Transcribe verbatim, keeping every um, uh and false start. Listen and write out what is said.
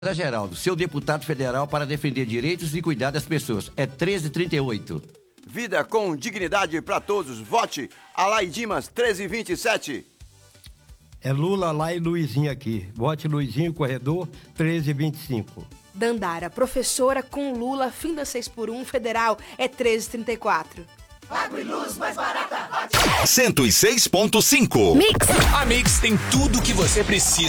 Geraldo, seu deputado federal para defender direitos e cuidar das pessoas. É treze trinta e oito. Vida com dignidade para todos. Vote Alai Dimas, treze vinte e sete. É Lula lá e Luizinho aqui. Vote Luizinho, corredor, treze vinte e cinco. Dandara, professora com Lula, fim da seis por um, federal, é treze trinta e quatro. Água e luz mais barata. cento e seis ponto cinco. Mix. A Mix tem tudo o que você precisa